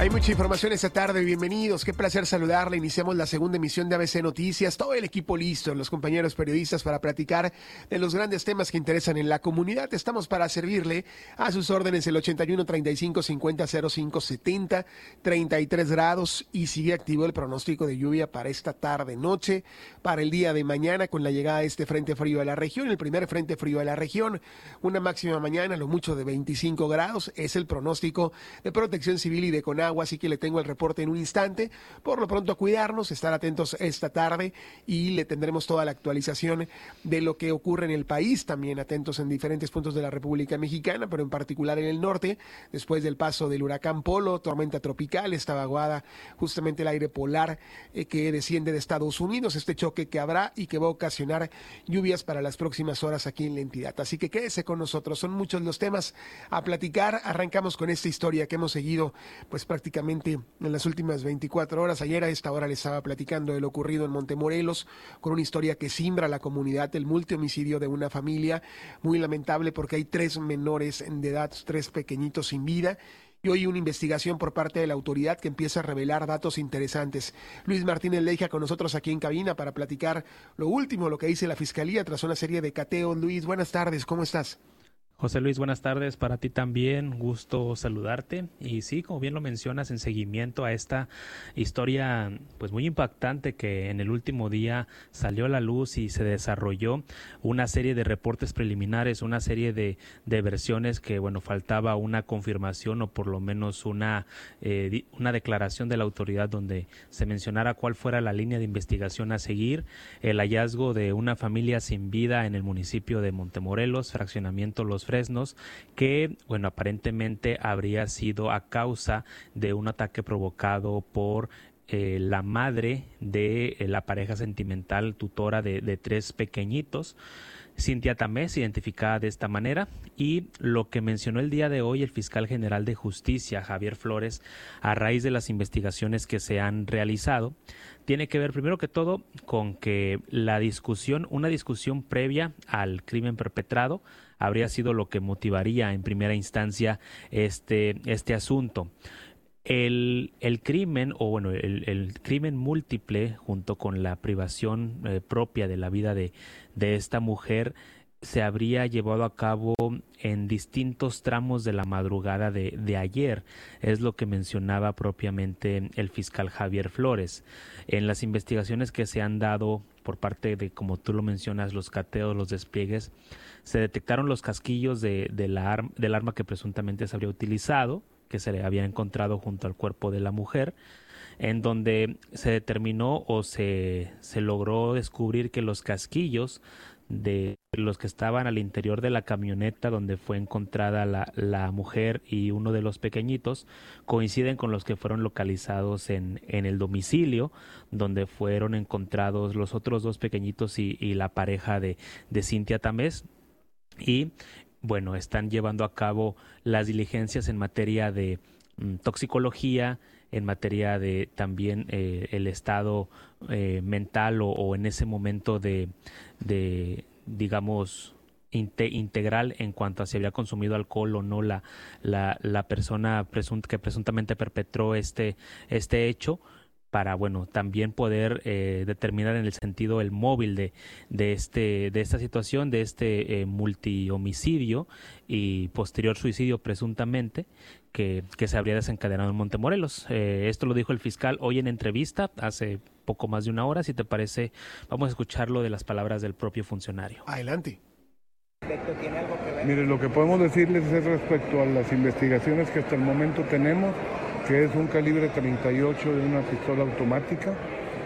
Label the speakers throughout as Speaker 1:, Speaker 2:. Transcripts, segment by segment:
Speaker 1: Hay mucha información esta tarde, bienvenidos, qué placer saludarle. Iniciamos la segunda emisión de ABC Noticias, todo el equipo listo, los compañeros periodistas para platicar de los grandes temas que interesan en la comunidad. Estamos para servirle a sus órdenes el 81 35 50 05 70, 33 grados y sigue activo el pronóstico de lluvia para esta tarde, noche, para el día de mañana con la llegada de este frente frío a la región, el primer frente frío a la región, una máxima mañana, lo mucho de 25 grados, es el pronóstico de Protección Civil y de Conagua. Así que le tengo el reporte en un instante. Por lo pronto, cuidarnos, estar atentos esta tarde y le tendremos toda la actualización de lo que ocurre en el país. También atentos en diferentes puntos de la República Mexicana, pero en particular en el norte, después del paso del huracán Polo, tormenta tropical, esta vaguada, justamente el aire polar que desciende de Estados Unidos, este choque que habrá y que va a ocasionar lluvias para las próximas horas aquí en la entidad. Así que quédese con nosotros, son muchos los temas a platicar. Arrancamos con esta historia que hemos seguido pues prácticamente en las últimas 24 horas. Ayer a esta hora les estaba platicando de lo ocurrido en Montemorelos, con una historia que simbra a la comunidad, el multihomicidio de una familia, muy lamentable porque hay 3 menores de edad, 3 pequeñitos sin vida. Y hoy una investigación por parte de la autoridad que empieza a revelar datos interesantes. Luis Martínez Leija con nosotros aquí en cabina para platicar lo último, lo que dice la Fiscalía tras una serie de cateos. Luis, buenas tardes, ¿cómo estás?
Speaker 2: José Luis, buenas tardes, para ti también, gusto saludarte. Y sí, como bien lo mencionas, en seguimiento a esta historia pues muy impactante que en el último día salió a la luz y se desarrolló una serie de reportes preliminares, una serie de versiones que, bueno, faltaba una confirmación o por lo menos una declaración de la autoridad donde se mencionara cuál fuera la línea de investigación a seguir. El hallazgo de una familia sin vida en el municipio de Montemorelos, fraccionamiento Los Fresnos, que, bueno, aparentemente habría sido a causa de un ataque provocado por la madre de la pareja sentimental tutora de 3 pequeñitos, Cintia Tamés, identificada de esta manera. Y lo que mencionó el día de hoy el fiscal general de justicia, Javier Flores, a raíz de las investigaciones que se han realizado, tiene que ver primero que todo con que una discusión previa al crimen perpetrado habría sido lo que motivaría en primera instancia este asunto. El crimen, o bueno, el crimen múltiple junto con la privación propia de la vida de esta mujer se habría llevado a cabo en distintos tramos de la madrugada de ayer, es lo que mencionaba propiamente el fiscal Javier Flores. En las investigaciones que se han dado por parte de, como tú lo mencionas, los cateos, los despliegues, se detectaron los casquillos del arma que presuntamente se habría utilizado, que se le había encontrado junto al cuerpo de la mujer, en donde se determinó o se logró descubrir que los casquillos de los que estaban al interior de la camioneta donde fue encontrada la mujer y uno de los pequeñitos coinciden con los que fueron localizados en el domicilio donde fueron encontrados los otros 2 pequeñitos y la pareja de Cintia Tamés. Y bueno, están llevando a cabo las diligencias en materia de toxicología, en materia de también el estado mental o en ese momento de digamos, integral en cuanto a si había consumido alcohol o no la persona que presuntamente perpetró este hecho, para, bueno, también poder determinar en el sentido el móvil de esta situación, de este multihomicidio y posterior suicidio presuntamente que se habría desencadenado en Montemorelos. Esto lo dijo el fiscal hoy en entrevista, hace poco más de una hora. Si te parece, vamos a escucharlo de las palabras del propio funcionario.
Speaker 1: Adelante.
Speaker 3: ¿Tiene algo que ver?
Speaker 4: Mire, lo que podemos decirles es respecto a las investigaciones que hasta el momento tenemos, que es un calibre 38 de una pistola automática,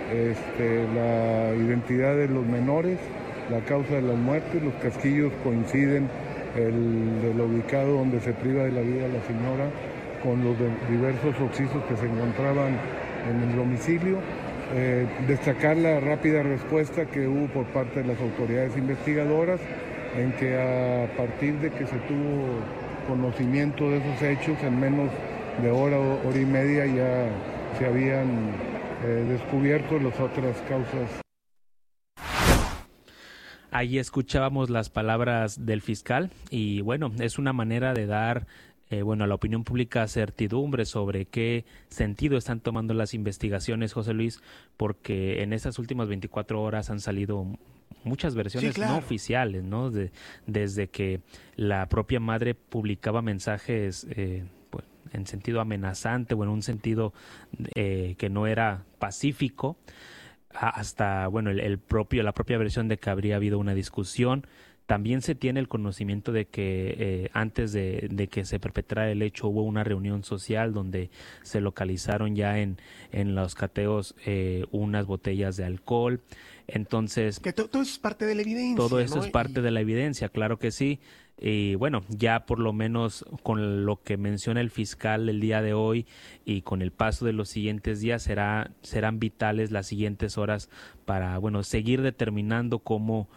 Speaker 4: la identidad de los menores, la causa de las muertes, los casquillos coinciden de lo ubicado donde se priva de la vida la señora con los diversos occisos que se encontraban en el domicilio. Destacar la rápida respuesta que hubo por parte de las autoridades investigadoras, en que a partir de que se tuvo conocimiento de esos hechos, en menos de hora y media ya se habían descubierto las otras causas.
Speaker 2: Ahí escuchábamos las palabras del fiscal y bueno, es una manera de dar a la opinión pública certidumbre sobre qué sentido están tomando las investigaciones, José Luis, porque en estas últimas 24 horas han salido muchas versiones
Speaker 1: claro,
Speaker 2: no oficiales, ¿no? Desde que la propia madre publicaba mensajes pues, en sentido amenazante o en un sentido que no era pacífico, hasta la propia versión de que habría habido una discusión. También se tiene el conocimiento de que antes de que se perpetrara el hecho hubo una reunión social donde se localizaron ya en los cateos unas botellas de alcohol. Entonces,
Speaker 1: que todo es parte de la evidencia.
Speaker 2: Todo eso, ¿no?, es parte
Speaker 1: de
Speaker 2: la evidencia, claro que sí. Y bueno, ya por lo menos con lo que menciona el fiscal el día de hoy y con el paso de los siguientes días serán vitales las siguientes horas para, seguir determinando cómo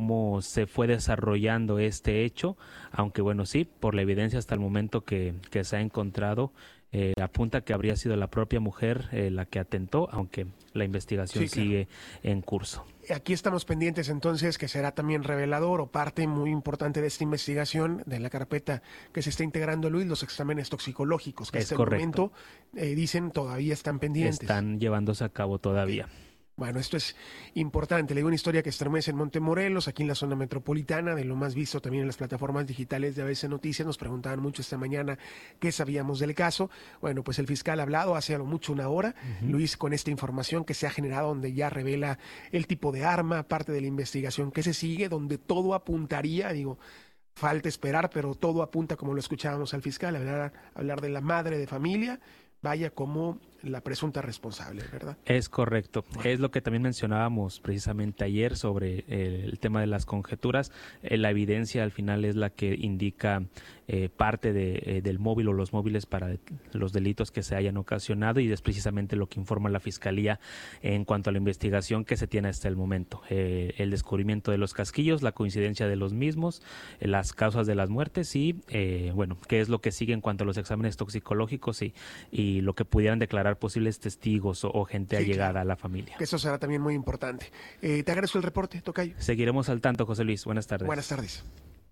Speaker 2: se fue desarrollando este hecho, aunque sí, por la evidencia hasta el momento que se ha encontrado, apunta que habría sido la propia mujer la que atentó, aunque la investigación sigue en curso.
Speaker 1: Aquí estamos pendientes entonces, que será también revelador o parte muy importante de esta investigación, de la carpeta que se está integrando, Luis, los exámenes toxicológicos, que hasta el momento dicen todavía están pendientes.
Speaker 2: Están llevándose a cabo todavía.
Speaker 1: Bueno, esto es importante. Le digo una historia que estremece en Montemorelos, aquí en la zona metropolitana, de lo más visto también en las plataformas digitales de ABC Noticias. Nos preguntaban mucho esta mañana qué sabíamos del caso. Bueno, pues el fiscal ha hablado hace a lo mucho una hora, Luis, con esta información que se ha generado, donde ya revela el tipo de arma, parte de la investigación que se sigue, donde todo apuntaría, falta esperar, pero todo apunta, como lo escuchábamos al fiscal, hablar de la madre de familia, vaya como la presunta responsable, ¿verdad?
Speaker 2: Es correcto. Bueno. Es lo que también mencionábamos precisamente ayer sobre el tema de las conjeturas. La evidencia al final es la que indica parte del móvil o los móviles para los delitos que se hayan ocasionado, y es precisamente lo que informa la Fiscalía en cuanto a la investigación que se tiene hasta el momento. El descubrimiento de los casquillos, la coincidencia de los mismos, las causas de las muertes y, qué es lo que sigue en cuanto a los exámenes toxicológicos y lo que pudieran declarar posibles testigos o gente allegada a la familia.
Speaker 1: Que eso será también muy importante. Te agradezco el reporte, tocayo.
Speaker 2: Seguiremos al tanto, José Luis. Buenas tardes.
Speaker 1: Buenas tardes.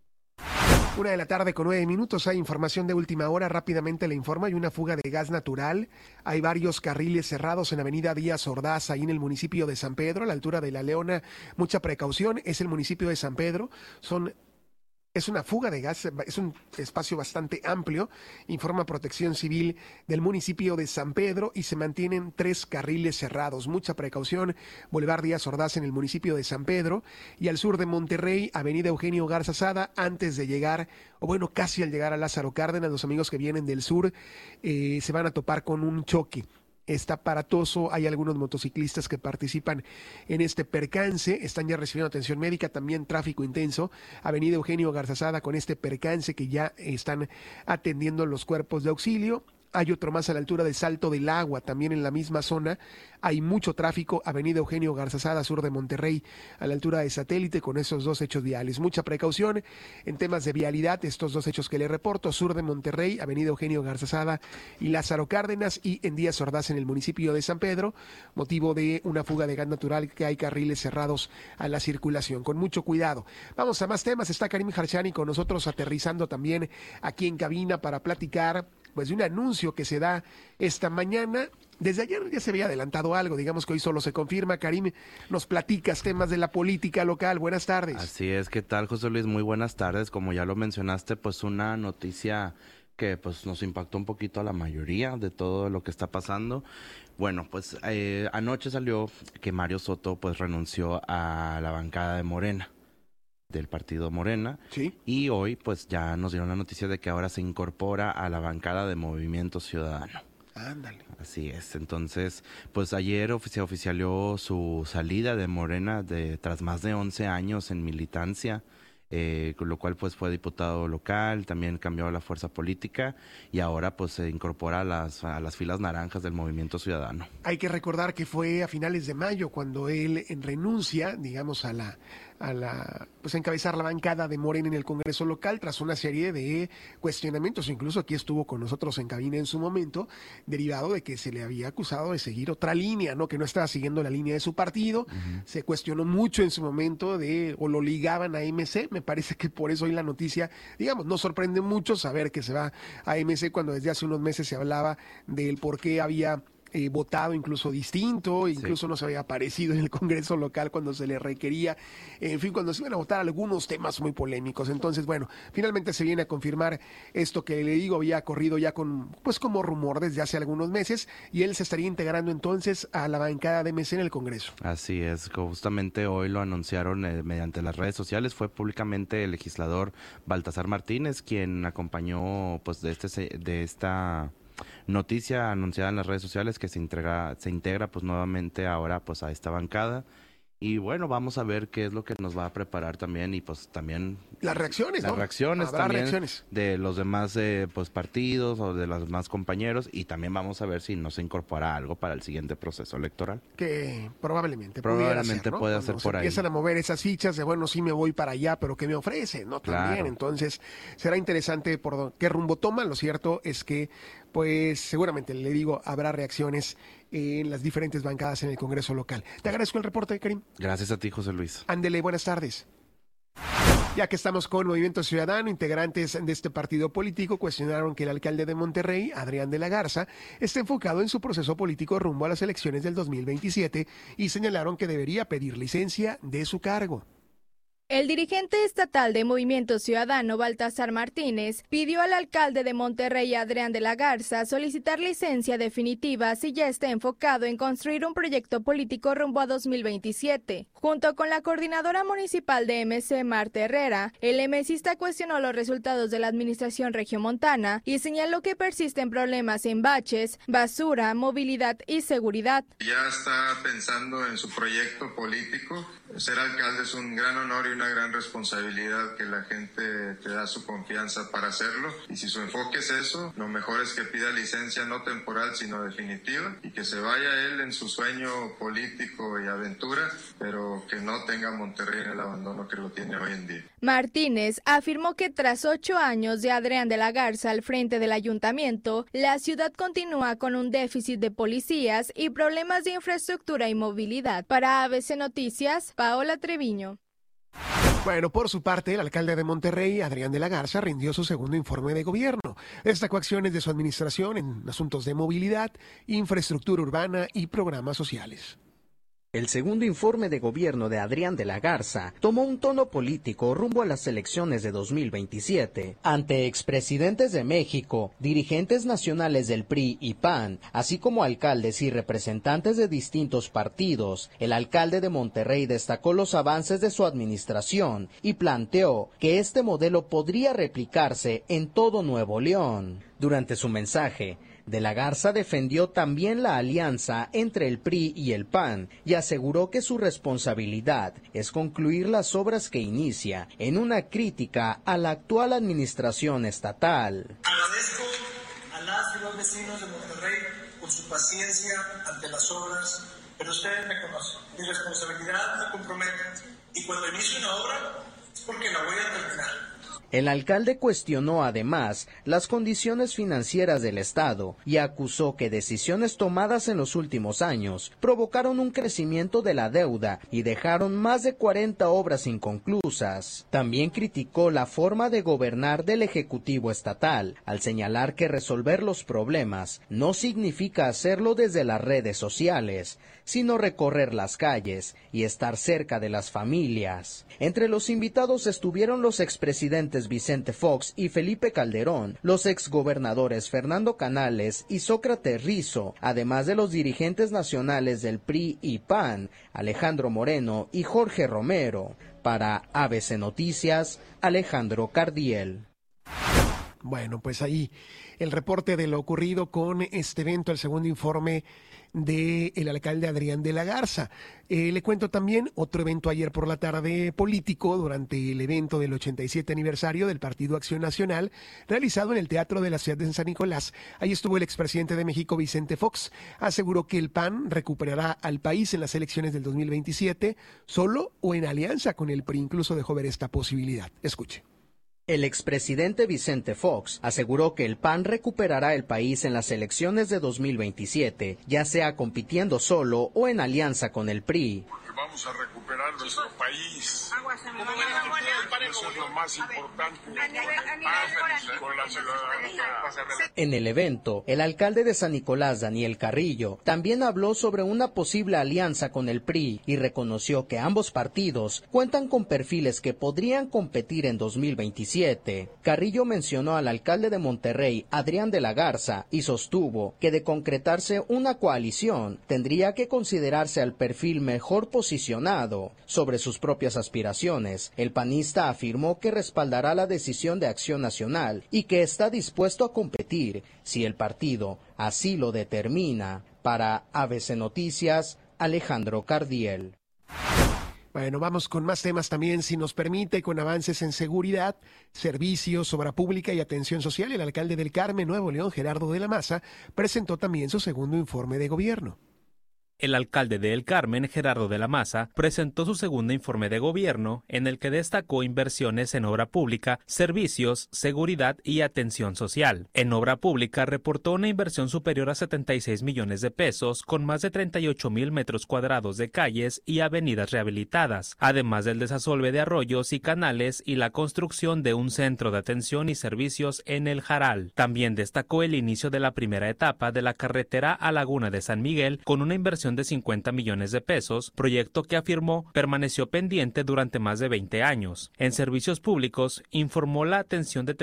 Speaker 1: 1:09 Hay información de última hora. Rápidamente le informo. Hay una fuga de gas natural. Hay varios carriles cerrados en Avenida Díaz Ordaz, ahí en el municipio de San Pedro, a la altura de La Leona. Mucha precaución. Es el municipio de San Pedro. Es una fuga de gas, es un espacio bastante amplio, informa Protección Civil del municipio de San Pedro, y se mantienen 3 carriles cerrados. Mucha precaución, Boulevard Díaz Ordaz en el municipio de San Pedro, y al sur de Monterrey, Avenida Eugenio Garza Sada, antes de llegar, casi al llegar a Lázaro Cárdenas. Los amigos que vienen del sur se van a topar con un choque. Está aparatoso, hay algunos motociclistas que participan en este percance, están ya recibiendo atención médica, también tráfico intenso, Avenida Eugenio Garzazada con este percance que ya están atendiendo los cuerpos de auxilio. Hay otro más a la altura de Salto del Agua, también en la misma zona. Hay mucho tráfico, Avenida Eugenio Garzazada, sur de Monterrey, a la altura de Satélite, con esos 2 hechos viales. Mucha precaución en temas de vialidad, estos 2 hechos que le reporto: sur de Monterrey, Avenida Eugenio Garzazada y Lázaro Cárdenas, y en Díaz Ordaz en el municipio de San Pedro, motivo de una fuga de gas natural, que hay carriles cerrados a la circulación. Con mucho cuidado. Vamos a más temas. Está Karim Harshani con nosotros, aterrizando también aquí en cabina para platicar de un anuncio que se da esta mañana. Desde ayer ya se había adelantado algo, digamos que hoy solo se confirma. Karim, nos platicas temas de la política local. Buenas tardes.
Speaker 5: Así es, ¿qué tal, José Luis? Muy buenas tardes. Como ya lo mencionaste, pues una noticia que pues nos impactó un poquito a la mayoría de todo lo que está pasando. Bueno, pues anoche salió que Mario Soto pues renunció a la bancada de Morena, del partido Morena.
Speaker 1: Sí.
Speaker 5: Y hoy pues ya nos dieron la noticia de que ahora se incorpora a la bancada de Movimiento Ciudadano.
Speaker 1: Ándale.
Speaker 5: Así es. Entonces, pues ayer se oficializó su salida de Morena tras más de 11 años en militancia, con lo cual pues fue diputado local, también cambió la fuerza política y ahora pues se incorpora a las filas naranjas del Movimiento Ciudadano.
Speaker 1: Hay que recordar que fue a finales de mayo cuando él renuncia, digamos, a encabezar la bancada de Morena en el Congreso local tras una serie de cuestionamientos. Incluso aquí estuvo con nosotros en cabina en su momento, derivado de que se le había acusado de seguir otra línea, ¿no? Que no estaba siguiendo la línea de su partido. Uh-huh. Se cuestionó mucho en su momento o lo ligaban a MC. Me parece que por eso hoy la noticia, digamos, no sorprende mucho saber que se va a MC cuando desde hace unos meses se hablaba del por qué había votado incluso distinto, incluso sí, no se había aparecido en el Congreso local cuando se le requería, en fin, cuando se iban a votar algunos temas muy polémicos. Entonces, bueno, finalmente se viene a confirmar esto que le digo, había corrido ya como rumor desde hace algunos meses, y él se estaría integrando entonces a la bancada de MC en el Congreso.
Speaker 5: Así es, justamente hoy lo anunciaron mediante las redes sociales. Fue públicamente el legislador Baltasar Martínez quien acompañó pues de esta noticia anunciada en las redes sociales, que se integra pues nuevamente ahora pues a esta bancada. Y bueno, vamos a ver qué es lo que nos va a preparar también, y pues también
Speaker 1: las reacciones, ¿no?
Speaker 5: Reacciones también de los demás pues partidos o de los demás compañeros, y también vamos a ver si nos incorpora algo para el siguiente proceso electoral.
Speaker 1: Que probablemente
Speaker 5: ¿no? Puede hacer por ahí.
Speaker 1: Empiezan a mover esas fichas de bueno, sí me voy para allá, pero ¿qué me ofrece? ¿No? También, claro. Entonces será interesante por qué rumbo toman. Lo cierto es que pues seguramente, le digo, habrá reacciones en las diferentes bancadas en el Congreso local. Te agradezco el reporte, Karim.
Speaker 5: Gracias a ti, José Luis.
Speaker 1: Ándele, buenas tardes. Ya que estamos con Movimiento Ciudadano, integrantes de este partido político cuestionaron que el alcalde de Monterrey, Adrián de la Garza, esté enfocado en su proceso político rumbo a las elecciones del 2027 y señalaron que debería pedir licencia de su cargo.
Speaker 6: El dirigente estatal de Movimiento Ciudadano, Baltasar Martínez, pidió al alcalde de Monterrey, Adrián de la Garza, solicitar licencia definitiva si ya está enfocado en construir un proyecto político rumbo a 2027. Junto con la coordinadora municipal de MC, Marta Herrera, el MCista cuestionó los resultados de la administración regiomontana y señaló que persisten problemas en baches, basura, movilidad y seguridad.
Speaker 7: Ya está pensando en su proyecto político. Ser alcalde es un gran honor y una gran responsabilidad, que la gente te da su confianza para hacerlo, y si su enfoque es eso, lo mejor es que pida licencia no temporal sino definitiva, y que se vaya él en su sueño político y aventura, pero que no tenga Monterrey en el abandono que lo tiene hoy en día.
Speaker 6: Martínez afirmó que tras 8 años de Adrián de la Garza al frente del ayuntamiento, la ciudad continúa con un déficit de policías y problemas de infraestructura y movilidad. Para ABC Noticias, Paola Treviño.
Speaker 1: Bueno, por su parte, el alcalde de Monterrey, Adrián de la Garza, rindió su segundo informe de gobierno. Destacó acciones de su administración en asuntos de movilidad, infraestructura urbana y programas sociales.
Speaker 8: El segundo informe de gobierno de Adrián de la Garza tomó un tono político rumbo a las elecciones de 2027. Ante expresidentes de México, dirigentes nacionales del PRI y PAN, así como alcaldes y representantes de distintos partidos, el alcalde de Monterrey destacó los avances de su administración y planteó que este modelo podría replicarse en todo Nuevo León. Durante su mensaje, de la Garza defendió también la alianza entre el PRI y el PAN y aseguró que su responsabilidad es concluir las obras que inicia, en una crítica a la actual administración estatal.
Speaker 9: Agradezco a las y los vecinos de Monterrey por su paciencia ante las obras, pero ustedes me conocen. Mi responsabilidad me compromete, y cuando inicio una obra es porque la voy a terminar.
Speaker 8: El alcalde cuestionó además las condiciones financieras del Estado y acusó que decisiones tomadas en los últimos años provocaron un crecimiento de la deuda y dejaron más de 40 obras inconclusas. También criticó la forma de gobernar del Ejecutivo Estatal, al señalar que resolver los problemas no significa hacerlo desde las redes sociales, sino recorrer las calles y estar cerca de las familias. Entre los invitados estuvieron los expresidentes Vicente Fox y Felipe Calderón, los exgobernadores Fernando Canales y Sócrates Rizo, además de los dirigentes nacionales del PRI y PAN, Alejandro Moreno y Jorge Romero. Para ABC Noticias, Alejandro Cardiel.
Speaker 1: Bueno, pues ahí el reporte de lo ocurrido con este evento, el segundo informe del alcalde Adrián de la Garza. Le cuento también otro evento ayer por la tarde político durante el evento del 87 aniversario del Partido Acción Nacional realizado en el Teatro de la Ciudad de San Nicolás. Ahí estuvo el expresidente de México, Vicente Fox. Aseguró que el PAN recuperará al país en las elecciones del 2027 solo o en alianza con el PRI. Incluso dejó ver esta posibilidad. Escuche.
Speaker 8: El expresidente Vicente Fox aseguró que el PAN recuperará el país en las elecciones de 2027, ya sea compitiendo solo o en alianza con el PRI.
Speaker 10: Porque vamos a recuperar nuestro país. Eso es lo más importante. Con la ciudadanía.
Speaker 8: En el evento, el alcalde de San Nicolás, Daniel Carrillo, también habló sobre una posible alianza con el PRI y reconoció que ambos partidos cuentan con perfiles que podrían competir en 2027. Carrillo mencionó al alcalde de Monterrey, Adrián de la Garza, y sostuvo que de concretarse una coalición, tendría que considerarse al perfil mejor posicionado. Sobre sus propias aspiraciones, el panista afirmó que respaldará la decisión de Acción Nacional y que está dispuesto a competir si el partido así lo determina. Para ABC Noticias, Alejandro Cardiel.
Speaker 1: Bueno, vamos con más temas también, si nos permite, con avances en seguridad, servicios, obra pública y atención social. El alcalde del Carmen, Nuevo León, Gerardo de la Maza, presentó también su segundo informe de gobierno.
Speaker 2: El alcalde de El Carmen, Gerardo de la Maza, presentó su segundo informe de gobierno, en el que destacó inversiones en obra pública, servicios, seguridad y atención social. En obra pública reportó una inversión superior a 76 millones de pesos, con más de 38,000 metros cuadrados de calles y avenidas rehabilitadas, además del desasolve de arroyos y canales y la construcción de un centro de atención y servicios en El Jaral. También destacó el inicio de la primera etapa de la carretera a Laguna de San Miguel, con una inversión de 50 millones de pesos, proyecto que afirmó permaneció pendiente durante más de 20 años. En servicios públicos, informó la atención de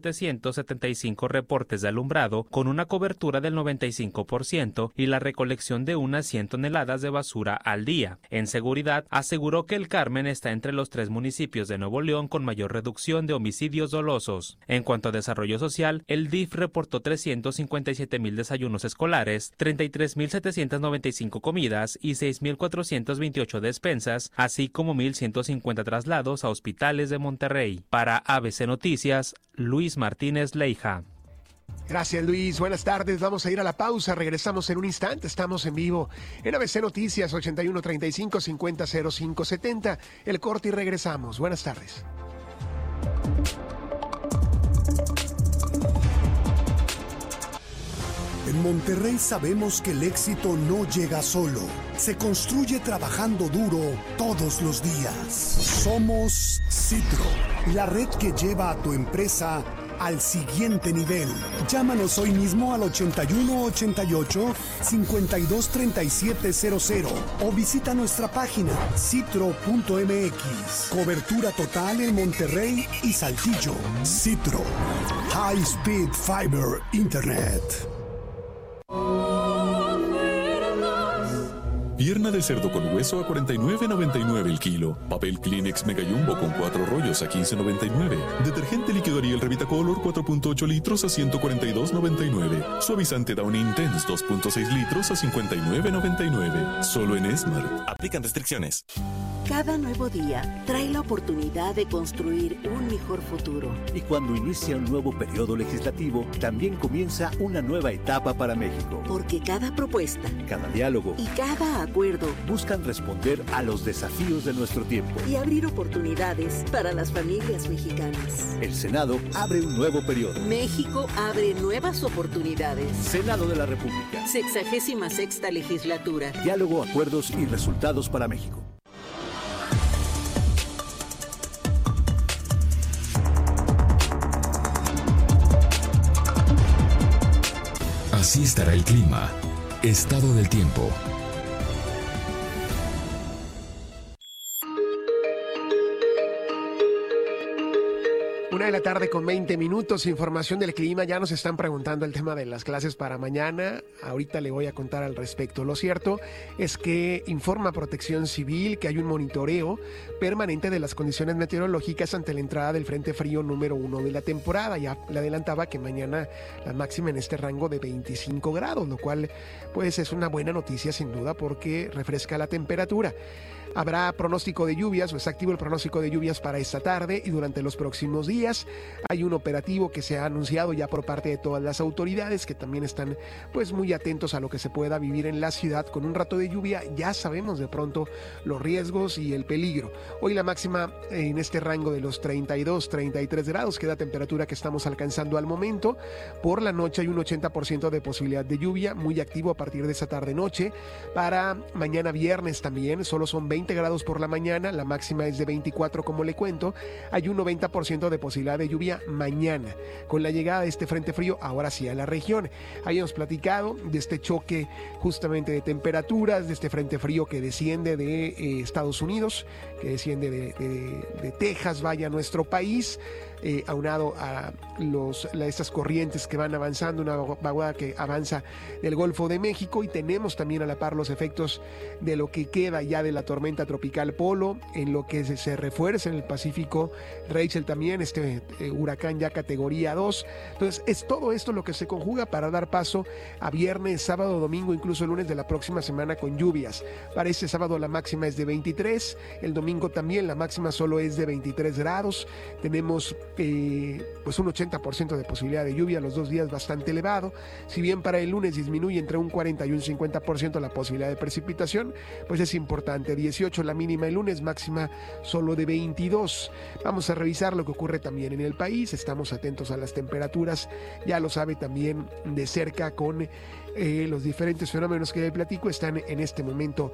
Speaker 2: 3,775 reportes de alumbrado, con una cobertura del 95% y la recolección de unas 100 toneladas de basura al día. En seguridad, aseguró que El Carmen está entre los 3 municipios de Nuevo León con mayor reducción de homicidios dolosos. En cuanto a desarrollo social, el DIF reportó 357,000 desayunos escolares, 33,795 comidas y 6,428 despensas, así como 1,150 traslados a hospitales de Monterrey. Para ABC Noticias, Luis Martínez Leija.
Speaker 1: Gracias, Luis. Buenas tardes. Vamos a ir a la pausa. Regresamos en un instante. Estamos en vivo en ABC Noticias 8135-500570. El corte y regresamos. Buenas tardes.
Speaker 11: En Monterrey sabemos que el éxito no llega solo, se construye trabajando duro todos los días. Somos Citro, la red que lleva a tu empresa al siguiente nivel. Llámanos hoy mismo al 8188-523700 o visita nuestra página citro.mx. Cobertura total en Monterrey y Saltillo. Citro, High Speed Fiber Internet.
Speaker 12: Pierna de cerdo con hueso a $49.99 el kilo. Papel Kleenex Mega Jumbo con 4 rollos a $15.99. Detergente líquido Ariel Revitacolor 4.8 litros a $142.99. Suavizante Downy Intense 2.6 litros a $59.99. Solo en Esmart. Aplican restricciones.
Speaker 13: Cada nuevo día trae la oportunidad de construir un mejor futuro.
Speaker 14: Y cuando inicia un nuevo periodo legislativo, también comienza una nueva etapa para México.
Speaker 13: Porque cada propuesta,
Speaker 14: cada diálogo
Speaker 13: y cada acuerdo
Speaker 14: buscan responder a los desafíos de nuestro tiempo
Speaker 13: y abrir oportunidades para las familias mexicanas.
Speaker 14: El Senado abre un nuevo periodo.
Speaker 13: México abre nuevas oportunidades.
Speaker 14: Senado de la República.
Speaker 13: 66ª legislatura.
Speaker 14: Diálogo, acuerdos y resultados para México.
Speaker 15: Así estará el clima. Estado del tiempo.
Speaker 1: 1:20 a.m, información del clima. Ya nos están preguntando el tema de las clases para mañana. Ahorita le voy a contar al respecto. Lo cierto es que informa Protección Civil que hay un monitoreo permanente de las condiciones meteorológicas ante la entrada del Frente Frío número 1 de la temporada. Ya le adelantaba que mañana la máxima en este rango de 25 grados, lo cual pues es una buena noticia sin duda porque refresca la temperatura. Habrá pronóstico de lluvias, o es activo el pronóstico de lluvias para esta tarde y durante los próximos días. Hay un operativo que se ha anunciado ya por parte de todas las autoridades que también están pues muy atentos a lo que se pueda vivir en la ciudad. Con un rato de lluvia ya sabemos de pronto los riesgos y el peligro. Hoy la máxima en este rango de los 32-33 grados, que es la temperatura que estamos alcanzando al momento. Por la noche hay un 80% de posibilidad de lluvia, muy activo a partir de esa tarde-noche. Para mañana viernes también, solo son 20 grados por la mañana, la máxima es de 24 como le cuento. Hay un 90% de posibilidad de lluvia mañana. Con la llegada de este frente frío, ahora sí a la región. Habíamos platicado de este choque justamente de temperaturas, de este frente frío que desciende de Estados Unidos, que desciende de Texas, vaya a nuestro país. Aunado a estas corrientes que van avanzando, una vaguada que avanza del Golfo de México, y tenemos también a la par los efectos de lo que queda ya de la tormenta tropical Polo, en lo que se refuerza en el Pacífico Rachel también, huracán ya categoría 2. Entonces es todo esto lo que se conjuga para dar paso a viernes, sábado, domingo, incluso el lunes de la próxima semana con lluvias. Para este sábado la máxima es de 23, el domingo también la máxima solo es de 23 grados. Tenemos pues un 80% de posibilidad de lluvia, los 2 días bastante elevado. Si bien para el lunes disminuye entre un 40 y un 50% la posibilidad de precipitación, pues es importante. 18 la mínima el lunes, máxima solo de 22. Vamos a revisar lo que ocurre también en el país. Estamos atentos a las temperaturas, ya lo sabe también de cerca con los diferentes fenómenos que le platico. Están en este momento